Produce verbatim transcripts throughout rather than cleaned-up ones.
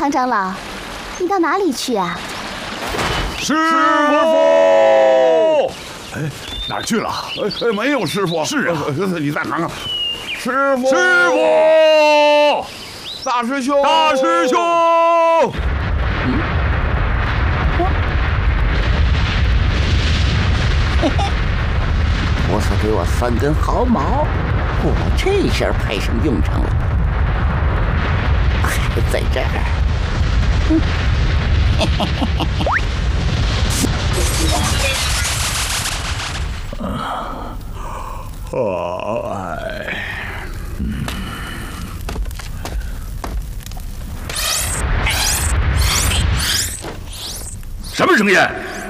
唐长老，你到哪里去啊？ 师傅， 哎，哪儿去了？ 哎，没有师傅。 是啊， 你再看看，师傅， 师傅， 大师兄， 大师兄。 嗯，嘿嘿，菩萨给我三根毫毛，我这下派上用场了。还在这儿。嗯，嘿嘿嘿嘿。 啊，哎，嗯，什么声音？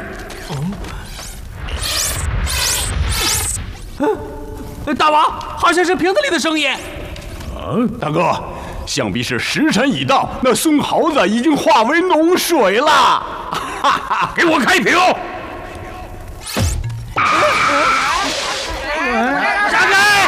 嗯，大王，好像是瓶子里的声音。 啊，大哥，想必是时辰已到，那孙猴子已经化为脓水了。哈哈，给我开瓶！ 闪开！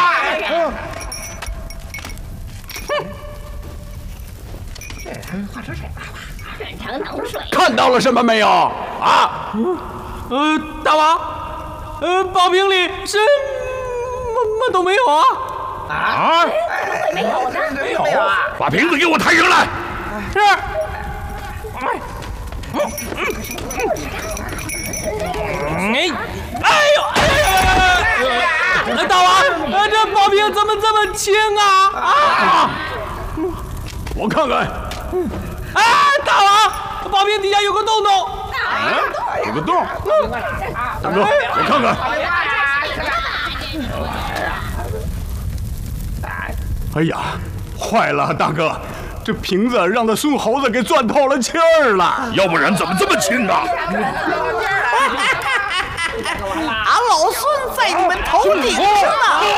成脓水。 看到了什么没有？啊？ 呃，大王，呃，宝瓶里什么都没有啊！ 啊？ 怎么会没有呢？ 没有啊！ 把瓶子给我抬上来！ 是。哎，哎呦，哎呦！大王，呃，这宝瓶怎么这么轻啊？啊！ 我看看。 哎，大王，宝瓶底下有个洞洞。 啊，有个洞。大哥，我看看。哎呀，坏了，大哥，这瓶子让那孙猴子给钻透了气儿了，要不然怎么这么轻啊？ 俺老孙在你们头顶上呢！